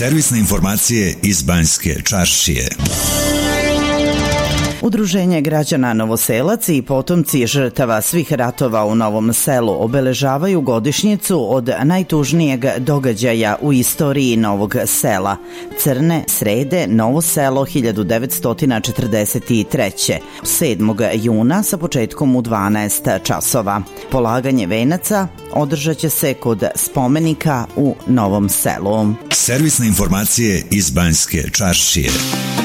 Servisne informacije iz Banjske Čaršije. Udruženje građana Novoselac i potomci žrtava svih ratova u Novom Selu obeležavaju godišnjicu od najtužnijeg događaja u istoriji Novog Sela, Crne srede, Novo Selo 1943. 7. juna sa početkom u 12 časova. Polaganje venaca održat će se kod spomenika u Novom Selu. Servisne informacije iz Banjske Čaršije.